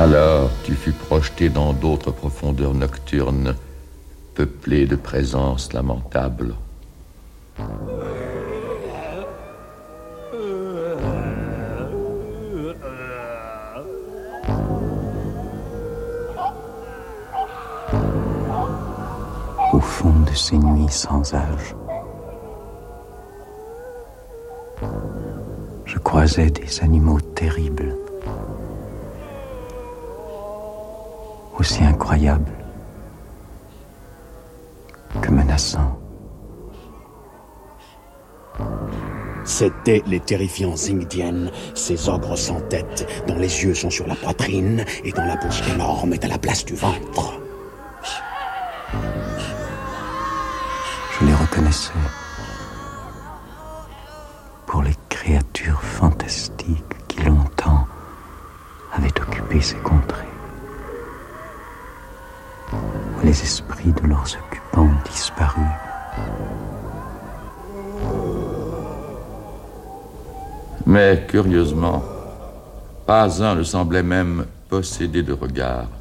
Alors tu fus projeté dans d'autres profondeurs nocturnes, peuplées de présences lamentables. Au fond de ces nuits sans âge, je croisais des animaux terribles, aussi incroyables que menaçants. C'étaient les terrifiants Zingdiens, ces ogres sans tête, dont les yeux sont sur la poitrine et dont la bouche énorme est à la place du ventre. Je les reconnaissais pour les créatures fantastiques qui longtemps avaient occupé ces contrées, où les esprits de leurs occupants ont disparu. Mais curieusement, pas un ne semblait même posséder de regard.